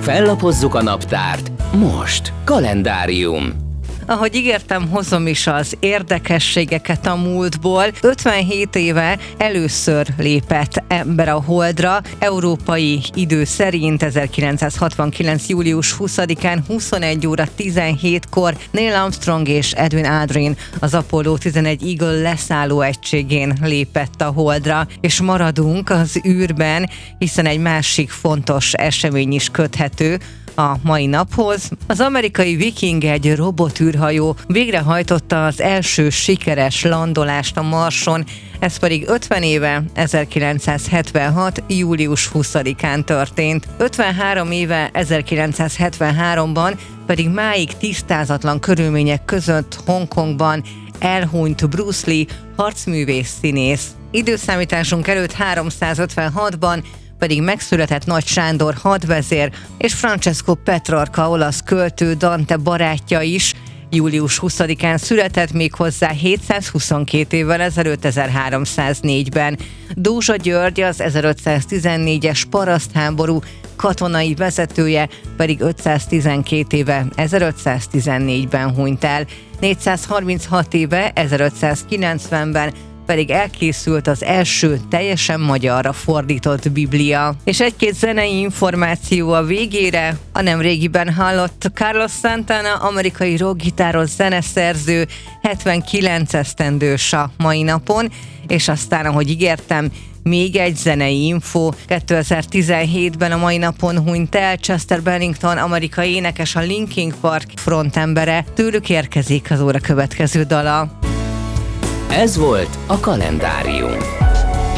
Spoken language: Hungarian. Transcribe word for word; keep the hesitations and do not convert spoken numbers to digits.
Fellapozzuk a naptárt. Most kalendárium. Ahogy ígértem, hozom is az érdekességeket a múltból. ötvenhét éve először lépett ember a Holdra. Európai idő szerint ezerkilencszázhatvankilenc. július huszadikán huszonegy óra tizenhétkor Neil Armstrong és Edwin Aldrin az Apollo tizenegy Eagle leszálló egységén lépett a Holdra. És maradunk az űrben, hiszen egy másik fontos esemény is köthető a mai naphoz. Az amerikai Viking, egy robotűrhajó végrehajtotta az első sikeres landolást a Marson, ez pedig ötven éve, ezerkilencszázhetvenhat. július huszadikán történt. ötvenhárom éve, ezerkilencszázhetvenháromban pedig máig tisztázatlan körülmények között Hongkongban elhunyt Bruce Lee, harcművész színész. Időszámításunk előtt háromszázötvenhatban pedig megszületett Nagy Sándor hadvezér és Francesco Petrarca olasz költő, Dante barátja is. július huszadikán született, méghozzá hétszázhuszonkettő évvel ezelőtt, ezerháromszáznégyben. Dózsa György, az ezerötszáztizennégyes parasztháború katonai vezetője, pedig ötszáztizenkét éve, ezerötszáztizennégyben hunyt el. négyszázharminchat éve, ezerötszázkilencvenben pedig elkészült az első teljesen magyarra fordított Biblia. És egy-két zenei információ a végére. A nemrégiben hallott Carlos Santana, amerikai rockgitáros zeneszerző, hetvenkilenc esztendős a mai napon, és aztán, ahogy ígértem, még egy zenei info. kétezer-tizenhétben a mai napon hunyt el Chester Bennington, amerikai énekes, a Linkin Park frontembere. Tőlük érkezik az óra következő dala. Ez volt a kalendárium.